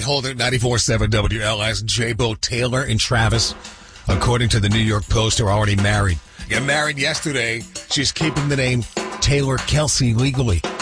Matt Holder, 94.7 WLS. J-Bo Taylor and Travis, according to the New York Post, are already married. Got married yesterday. She's keeping the name Taylor Kelsey legally.